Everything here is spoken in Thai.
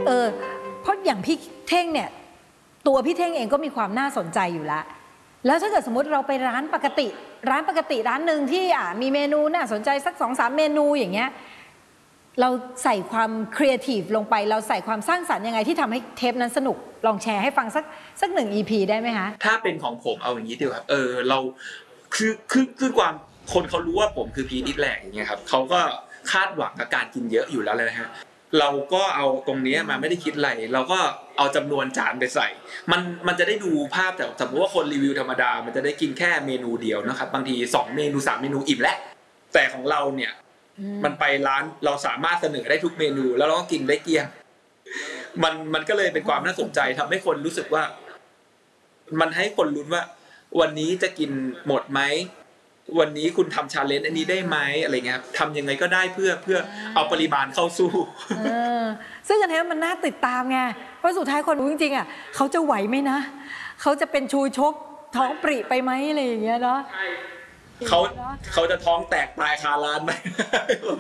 เพราะอย่างพี่เท่งเนี่ยตัวพี่เท่งเองก็มีความน่าสนใจอยู่แล้วถ้าเกิดสมมติเราไปร้านปกติร้านหนึ่งที่มีเมนูน่าสนใจสัก2-3 เมนูอย่างเงี้ยเราใส่ความครีเอทีฟลงไปเราใส่ความสร้างสรรค์ยังไงที่ทำให้เทปนั้นสนุกลองแชร์ให้ฟังสัก1 EP ได้ไหมคะถ้าเป็นของผมเอาอย่างนี้ดีครับเราคือความคนเขารู้ว่าผมคือพีทแหลกอย่างเงี้ยครับเขาก็คาดหวังกับการกินเยอะอยู่แล้วเลยนะฮะเราก็เอาตรงนี้มาไม่ได้คิดอะไรเราก็เอาจำนวนจานไปใส่มันจะได้ดูภาพแต่สมมติว่าคนรีวิวธรรมดามันจะได้กินแค่เมนูเดียวนะครับบางที2 เมนู 3 เมนูอิ่มแล้วแต่ของเราเนี่ยมันไปร้านเราสามารถเสนอได้ทุกเมนูแล้วเราก็กินได้เกลี้ยงมันก็เลยเป็นความน่าสนใจทำให้คนรู้สึกว่ามันให้คนลุ้นว่าวันนี้จะกินหมดไหมวันนี้คุณทำชาเลนจ์อันนี้ได้ไหมอะไรเงี้ยทำยังไงก็ได้เพื่อเอาปริมาณเข้าสู้ซึ่งอันนี้มันน่าติดตามไงเพราะสุดท้ายคนรู้จริงๆเขาจะไหวไหมนะเขาจะเป็นชูชกท้องปริไปไหมอะไรอย่างเงี้ยเนาะเขาจะท้องแตกตายคาร้านไหม